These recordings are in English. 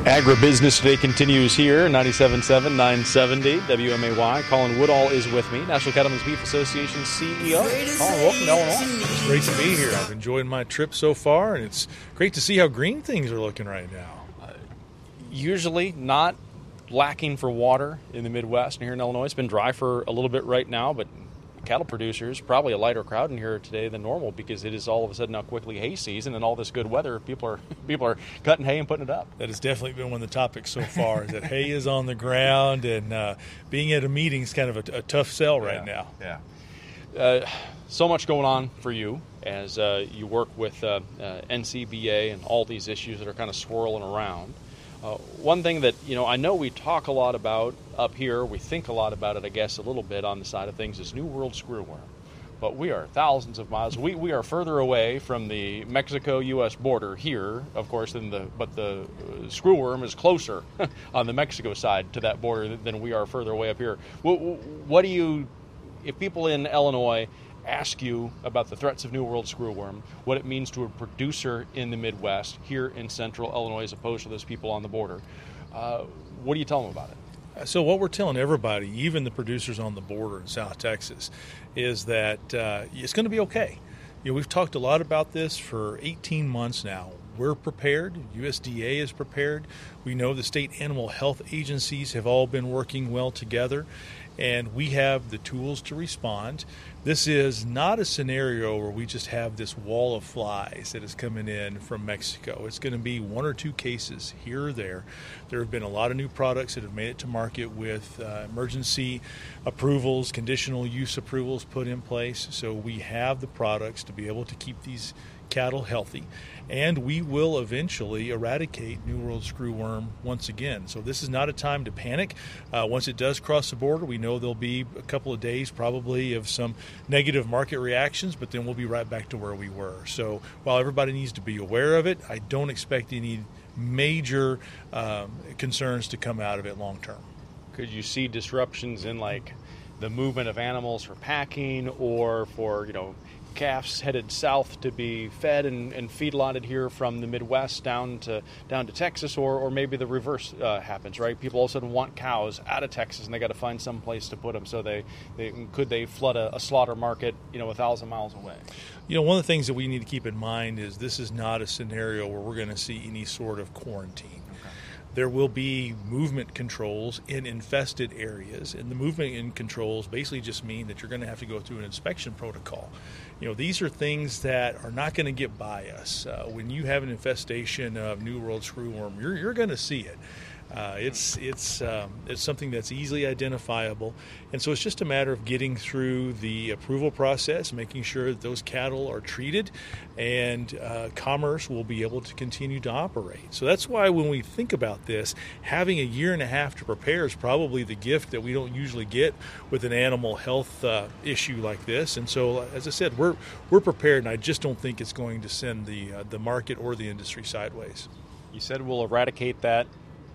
Agribusiness Today continues here, 97.7, 970, WMAY. Colin Woodall is with me, National Cattlemen's Beef Association CEO. Colin, welcome to Illinois. It's great to be here. I've enjoyed my trip so far, and it's great to see how green things are looking right now. Usually not lacking for water in the Midwest and here in Illinois. It's been dry for a little bit right now, but cattle producers, probably a lighter crowd in here today than normal because it is all of a sudden now quickly hay season and all this good weather. People are cutting hay and putting it up. That has definitely been one of the topics so far, is that hay is on the ground, and being at a meeting is kind of a tough sell right now. Yeah. So much going on for you as you work with NCBA and all these issues that are kind of swirling around. One thing that, I know we talk a lot about up here, we think a lot about it, I guess, a little bit on the side of things, is New World screwworm. But we are thousands of miles. We are further away from the Mexico-U.S. border here, of course, but the screwworm is closer on the Mexico side to that border than we are further away up here. If people in Illinois ask you about the threats of New World screwworm, what it means to a producer in the Midwest, here in central Illinois, as opposed to those people on the border, what do you tell them about it? So what we're telling everybody, even the producers on the border in South Texas, is that it's going to be okay. We've talked a lot about this for 18 months now. We're prepared. USDA is prepared. We know the state animal health agencies have all been working well together, and we have the tools to respond. This is not a scenario where we just have this wall of flies that is coming in from Mexico. It's going to be one or two cases here or there. There have been a lot of new products that have made it to market with emergency approvals, conditional use approvals put in place. So we have the products to be able to keep these cattle healthy, and we will eventually eradicate New World screwworm once again. So this is not a time to panic. Once it does cross the border, we know there'll be a couple of days probably of some negative market reactions, but then we'll be right back to where we were. So while everybody needs to be aware of it, I don't expect any major concerns to come out of it long term. Could you see disruptions in like the movement of animals for packing or for, calves headed south to be fed and feedlotted here from the Midwest down to Texas, or maybe the reverse happens, right? People all of a sudden want cows out of Texas and they got to find some place to put them. So they flood a slaughter market, 1,000 miles away? One of the things that we need to keep in mind is this is not a scenario where we're going to see any sort of quarantine. There will be movement controls in infested areas, and the movement and controls basically just mean that you're going to have to go through an inspection protocol. These are things that are not going to get by us. When you have an infestation of New World screwworm, you're going to see it. It's something that's easily identifiable, and so it's just a matter of getting through the approval process, making sure that those cattle are treated, and commerce will be able to continue to operate. So that's why when we think about this, having a year and a half to prepare is probably the gift that we don't usually get with an animal health issue like this. And so, as I said, we're prepared, and I just don't think it's going to send the market or the industry sideways. You said we'll eradicate that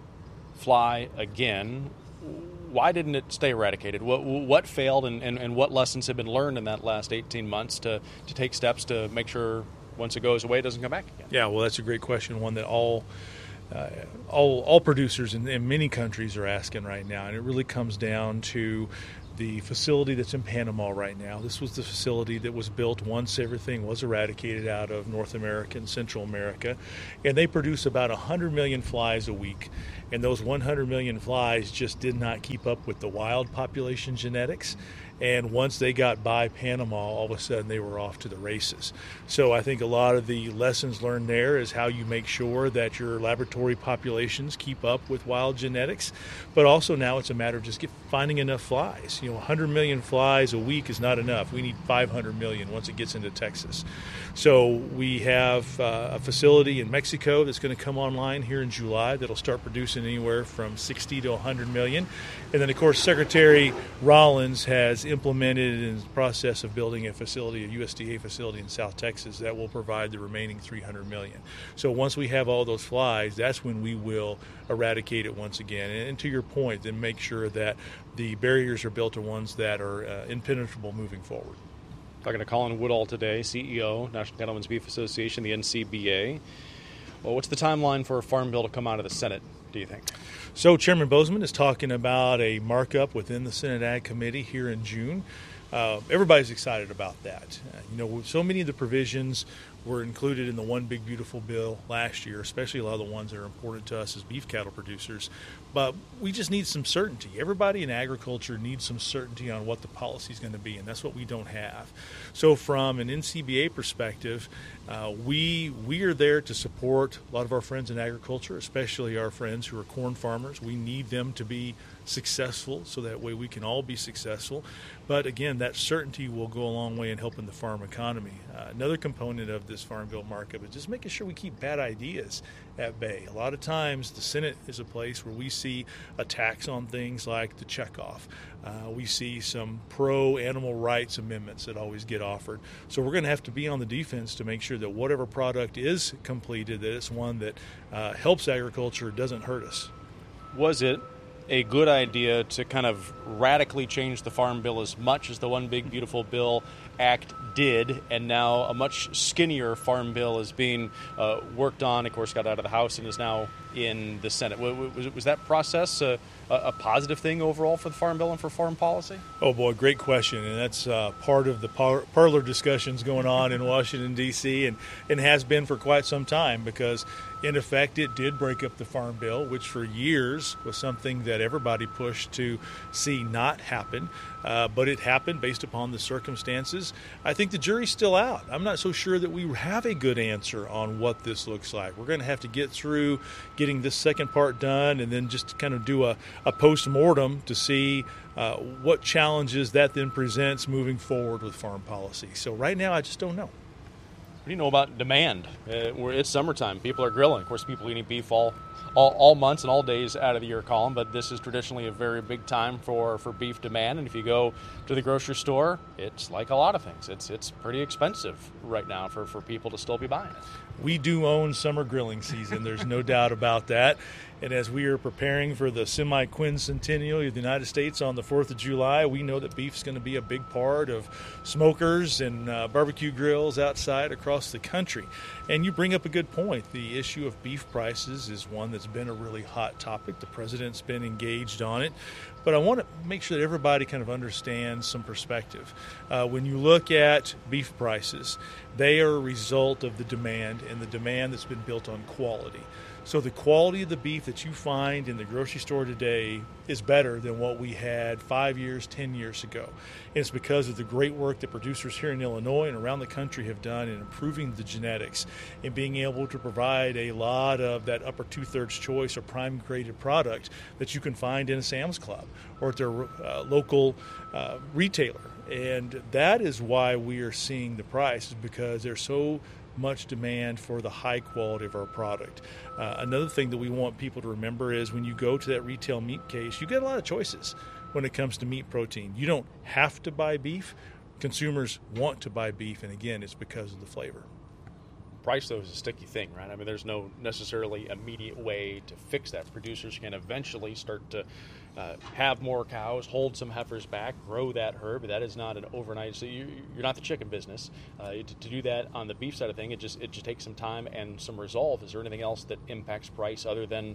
fly again. Why didn't it stay eradicated? What failed, and what lessons have been learned in that last 18 months to take steps to make sure once it goes away it doesn't come back again? Yeah, well, that's a great question, one that all producers in many countries are asking right now, and it really comes down to the facility that's in Panama right now. This was the facility that was built once everything was eradicated out of North America and Central America, and they produce about 100 million flies a week, and those 100 million flies just did not keep up with the wild population genetics. And once they got by Panama, all of a sudden they were off to the races. So I think a lot of the lessons learned there is how you make sure that your laboratory populations keep up with wild genetics. But also now it's a matter of just finding enough flies. 100 million flies a week is not enough. We need 500 million once it gets into Texas. So we have a facility in Mexico that's going to come online here in July that'll start producing anywhere from 60 to 100 million. And then, of course, Secretary Rollins has implemented in the process of building a facility, a USDA facility in South Texas that will provide the remaining 300 million. So once we have all those flies, that's when we will eradicate it once again. And to your point, then make sure that the barriers are built to ones that are impenetrable moving forward. Talking to Colin Woodall today, CEO, National Cattlemen's Beef Association, the NCBA. Well, what's the timeline for a farm bill to come out of the Senate, do you think? So Chairman Bozeman is talking about a markup within the Senate Ag Committee here in June. Everybody's excited about that. So many of the provisions were included in the One Big Beautiful Bill last year, especially a lot of the ones that are important to us as beef cattle producers. But we just need some certainty. Everybody in agriculture needs some certainty on what the policy is going to be, and that's what we don't have. So from an NCBA perspective, we are there to support a lot of our friends in agriculture, especially our friends who are corn farmers. We need them to be successful so that way we can all be successful. But again, that certainty will go a long way in helping the farm economy. Another component of this Farm Bill markup is just making sure we keep bad ideas at bay. A lot of times the Senate is a place where we see attacks on things like the checkoff. We see some pro-animal rights amendments that always get offered. So we're going to have to be on the defense to make sure that whatever product is completed, that it's one that helps agriculture, doesn't hurt us. Was it a good idea to kind of radically change the Farm Bill as much as the One Big Beautiful Bill Act did, and now a much skinnier Farm Bill is being worked on, of course got out of the House and is now in the Senate? Was that process a positive thing overall for the Farm Bill and for foreign policy? Oh boy, great question, and that's part of the parlor discussions going on in Washington, D.C., and has been for quite some time, because in effect it did break up the Farm Bill, which for years was something that everybody pushed to see not happen, but it happened based upon the circumstances. I think the jury's still out. I'm not so sure that we have a good answer on what this looks like. We're going to have to get through getting this second part done and then just kind of do a post-mortem to see what challenges that then presents moving forward with farm policy. So right now I just don't know. What do you know about demand? It's summertime. People are grilling. Of course, people eating beef all months and all days out of the year, Colin, but this is traditionally a very big time for beef demand. And if you go to the grocery store, it's like a lot of things. It's pretty expensive right now for people to still be buying it. We do own summer grilling season. There's no doubt about that. And as we are preparing for the semi-quincentennial of the United States on the 4th of July, we know that beef is going to be a big part of smokers and barbecue grills outside across the country. And you bring up a good point. The issue of beef prices is one that's been a really hot topic. The president's been engaged on it. But I want to make sure that everybody kind of understands some perspective. When you look at beef prices, they are a result of the demand, and the demand that's been built on quality. So the quality of the beef that you find in the grocery store today is better than what we had 5 years, 10 years ago. And it's because of the great work that producers here in Illinois and around the country have done in improving the genetics and being able to provide a lot of that upper two-thirds choice or prime graded product that you can find in a Sam's Club or at their local retailer. And that is why we are seeing the price, is because there's so much demand for the high quality of our product. Another thing that we want people to remember is when you go to that retail meat case, you get a lot of choices when it comes to meat protein. You don't have to buy beef. Consumers want to buy beef, and again, it's because of the flavor. Price, though, is a sticky thing, right? I mean, there's no necessarily immediate way to fix that. Producers can eventually start to have more cows, hold some heifers back, grow that herd, but that is not an overnight. So you're not the chicken business. To do that on the beef side of thing, it just takes some time and some resolve. Is there anything else that impacts price other than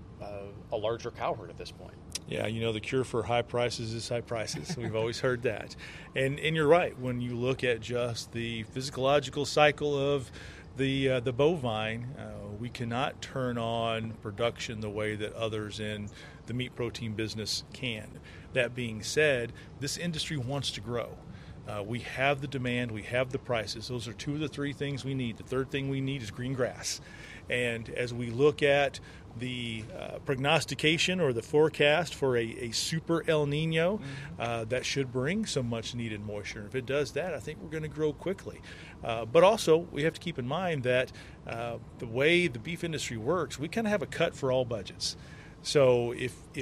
a larger cow herd at this point? Yeah, the cure for high prices is high prices. We've always heard that. And you're right. When you look at just the physiological cycle of the bovine, we cannot turn on production the way that others in the meat protein business can. That being said, this industry wants to grow. We have the demand, we have the prices. Those are two of the three things we need. The third thing we need is green grass. And as we look at the prognostication or the forecast for a super El Nino, that should bring some much needed moisture. If it does that, I think we're going to grow quickly. But also, we have to keep in mind that the way the beef industry works, we kind of have a cut for all budgets. So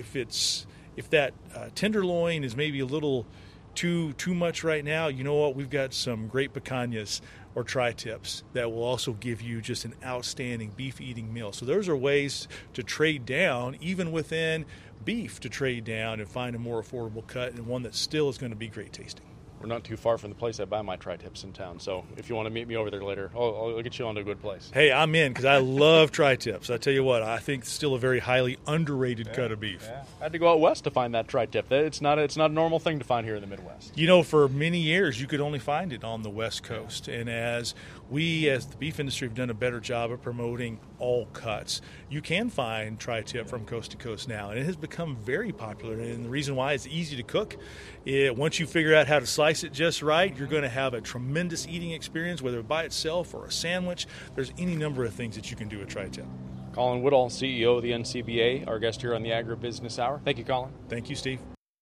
if that tenderloin is maybe a little too much right now, you know what? We've got some great picanhas or tri-tips that will also give you just an outstanding beef-eating meal. So those are ways to trade down, even within beef, to trade down and find a more affordable cut and one that still is going to be great tasting. We're not too far from the place I buy my tri-tips in town. So if you want to meet me over there later, I'll get you on to a good place. Hey, I'm in because I love tri-tips. I tell you what, I think it's still a very highly underrated cut of beef. Yeah. I had to go out west to find that tri-tip. It's not a normal thing to find here in the Midwest. You know, for many years, you could only find it on the West Coast. And as we, as the beef industry, have done a better job of promoting all cuts, you can find tri-tip from coast to coast now. And it has become very popular. And the reason why it's easy to cook, once you figure out how to slice it just right, you're going to have a tremendous eating experience, whether by itself or a sandwich. There's any number of things that you can do with tri-tip. Colin Woodall, CEO of the NCBA, our guest here on the Agribusiness Hour. Thank you, Colin. Thank you, Steve.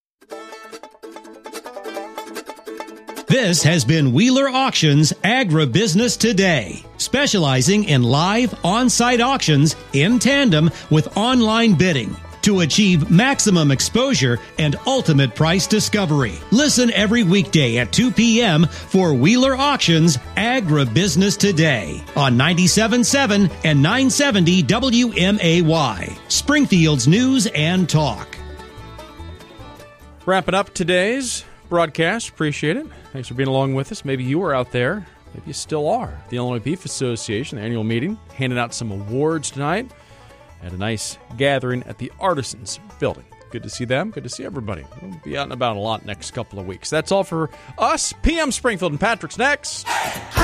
This has been Wheeler Auctions Agribusiness Today, specializing in live on-site auctions in tandem with online bidding to achieve maximum exposure and ultimate price discovery. Listen every weekday at 2 p.m. for Wheeler Auctions Agribusiness Today on 97.7 and 970 WMAY, Springfield's News and Talk. Wrapping up today's broadcast. Appreciate it. Thanks for being along with us. Maybe you were out there. Maybe you still are. The Illinois Beef Association, the annual meeting, handing out some awards tonight at a nice gathering at the Artisans Building. Good to see them. Good to see everybody. We'll be out and about a lot next couple of weeks. That's all for us. PM Springfield and Patrick's next.